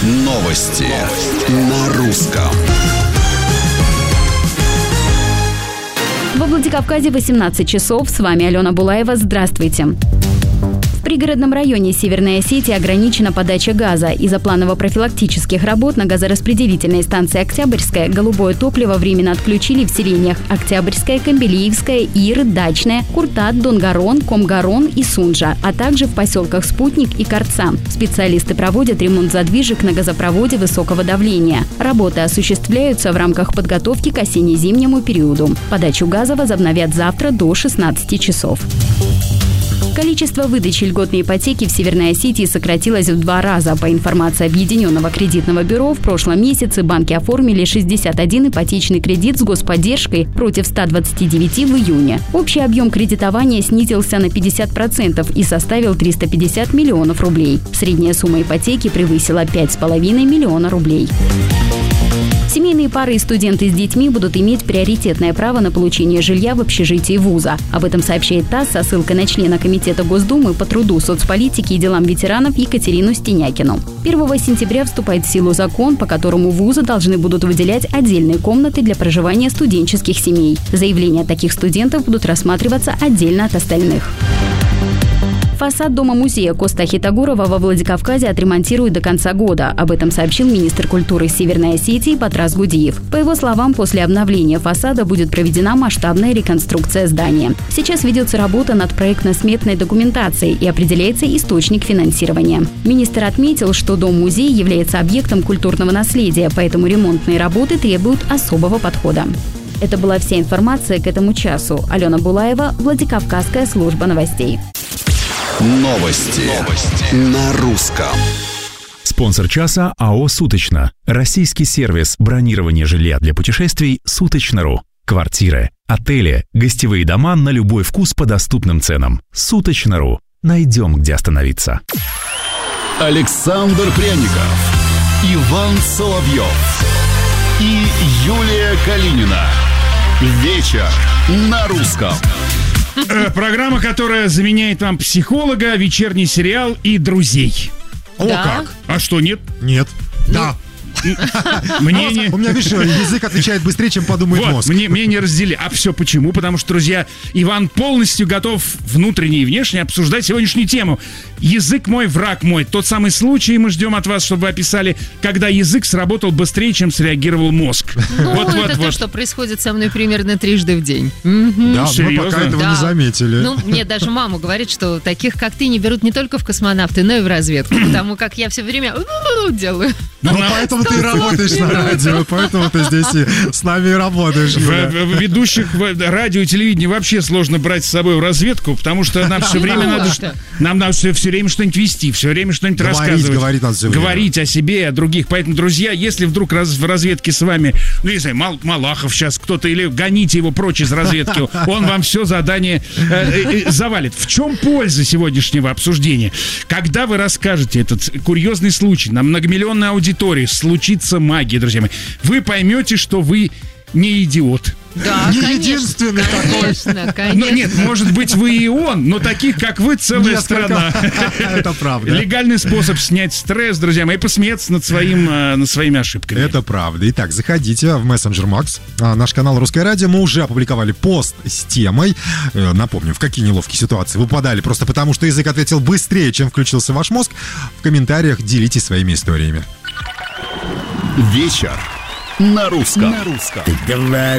Новости на русском. Во Владикавказе 18 часов. С вами Алена Булаева. Здравствуйте. В пригородном районе Северной Осетии ограничена подача газа. Из-за планово-профилактических работ на газораспределительной станции «Октябрьская» голубое топливо временно отключили в селениях «Октябрьская», «Камбелиевская», «Ир», «Дачная», «Куртат», «Донгарон», «Комгарон» и «Сунжа», а также в поселках «Спутник» и «Корца». Специалисты проводят ремонт задвижек на газопроводе высокого давления. Работы осуществляются в рамках подготовки к осенне-зимнему периоду. Подачу газа возобновят завтра до 16 часов. Количество выдачи льготной ипотеки в Северной Осетии сократилось в 2 раза. По информации Объединенного кредитного бюро, в прошлом месяце банки оформили 61 ипотечный кредит с господдержкой против 129 в июне. Общий объем кредитования снизился на 50% и составил 350 миллионов рублей. Средняя сумма ипотеки превысила 5,5 миллиона рублей. Семейные пары и студенты с детьми будут иметь приоритетное право на получение жилья в общежитии вуза. Об этом сообщает ТАСС со ссылкой на члена Комитета Госдумы по труду, соцполитике и делам ветеранов Екатерину Стенякину. 1 сентября вступает в силу закон, по которому вузы должны будут выделять отдельные комнаты для проживания студенческих семей. Заявления таких студентов будут рассматриваться отдельно от остальных. Фасад дома-музея Коста Хитагурова во Владикавказе отремонтируют до конца года. Об этом сообщил министр культуры Северной Осетии Батрас Гудиев. По его словам, после обновления фасада будет проведена масштабная реконструкция здания. Сейчас ведется работа над проектно-сметной документацией и определяется источник финансирования. Министр отметил, что дом-музей является объектом культурного наследия, поэтому ремонтные работы требуют особого подхода. Это была вся информация к этому часу. Алена Булаева, Владикавказская служба новостей. Новости на русском. Спонсор часа АО «Суточно». Российский сервис бронирования жилья для путешествий «Суточно.ру». Квартиры, отели, гостевые дома на любой вкус по доступным ценам. «Суточно.ру». Найдем, где остановиться. Александр Пряников, Иван Соловьев и Юлия Калинина. Вечер на русском. Программа, которая заменяет вам психолога, вечерний сериал и друзей. О, да? Как? А что, нет? Нет. Да. Мнение... У меня, видишь, язык отвечает быстрее, чем подумает мозг. Мнение разделили. А все почему? Потому что, друзья, Иван полностью готов внутренне и внешне обсуждать сегодняшнюю тему. Язык мой, враг мой. Тот самый случай мы ждем от вас, чтобы вы описали, когда язык сработал быстрее, чем среагировал мозг. Это то, что происходит со мной примерно трижды в день. Да, мы пока этого не заметили. Ну, мне даже мама говорит, что таких, как ты, не берут не только в космонавты, но и в разведку. Потому как я все время делаю. Ну, поэтому ты работаешь на радио, поэтому ты здесь и с нами и работаешь. Ведущих радио и телевидения вообще сложно брать с собой в разведку, потому что нам все время надо все время что-нибудь вести, все время что-нибудь рассказывать. Говорить о себе и о других. Поэтому, друзья, если вдруг в разведке с вами, ну, не знаю, Малахов сейчас кто-то, или гоните его прочь из разведки, он вам все задание завалит. В чем польза сегодняшнего обсуждения? Когда вы расскажете этот курьезный случай на многомиллионной аудитории, случится магия, друзья мои, вы поймете, что вы не идиот. Да, не конечно, единственный конечно. Ну, нет, может быть, вы и он, но таких, как вы, целая страна. Это правда. Легальный способ снять стресс, друзья мои, и посмеяться над своими ошибками. Это правда. Итак, заходите в Messenger Max, наш канал «Русское радио». Мы уже опубликовали пост с темой. Напомню, в какие неловкие ситуации вы попадали просто потому, что язык ответил быстрее, чем включился ваш мозг. В комментариях делитесь своими историями. Вечер на русском.